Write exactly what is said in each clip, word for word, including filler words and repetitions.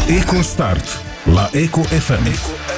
EcoStart la Eco F M.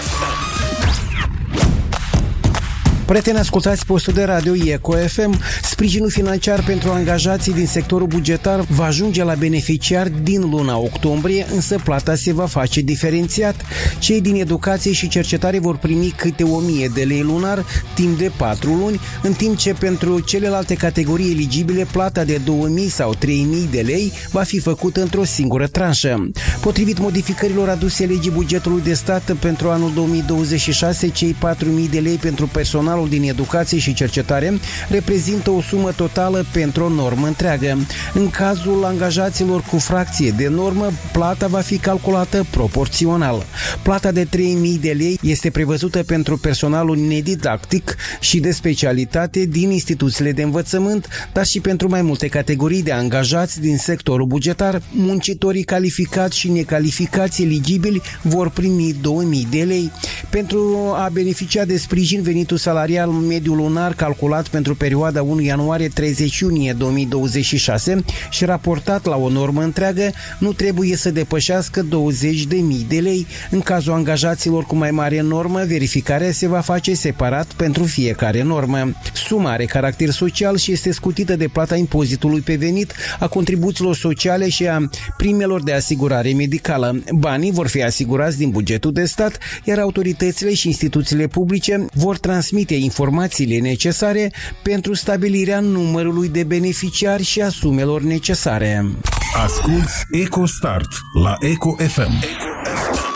Prieteni, ascultați postul de radio Eco F M. Sprijinul financiar pentru angajații din sectorul bugetar va ajunge la beneficiari din luna octombrie, însă plata se va face diferențiat. Cei din educație și cercetare vor primi câte o mie de lei lunar timp de patru luni, în timp ce pentru celelalte categorii eligibile plata de două mii sau trei mii de lei va fi făcută într-o singură tranșă. Potrivit modificărilor aduse legii bugetului de stat pentru anul două mii douăzeci și șase, cei patru mii de lei pentru personal din educație și cercetare reprezintă o sumă totală pentru o normă întreagă. În cazul angajaților cu fracție de normă, plata va fi calculată proporțional. Plata de trei mii de lei este prevăzută pentru personalul nedidactic și de specialitate din instituțiile de învățământ, dar și pentru mai multe categorii de angajați din sectorul bugetar. Muncitorii calificați și necalificați eligibili vor primi două mii de lei. Pentru a beneficia de sprijin, venitul salarial mediu lunar calculat pentru perioada unu ianuarie treizeci iunie două mii douăzeci și șase și raportat la o normă întreagă nu trebuie să depășească douăzeci de mii de lei. În cazul angajaților cu mai mare normă, verificarea se va face separat pentru fiecare normă. Suma are caracter social și este scutită de plata impozitului pe venit, a contribuțiilor sociale și a primelor de asigurare medicală. Banii vor fi asigurați din bugetul de stat, iar autoritățile și instituțiile publice vor transmite informațiile necesare pentru stabilirea numărului de beneficiari și a sumelor necesare. Asculți EcoStart la Eco F M.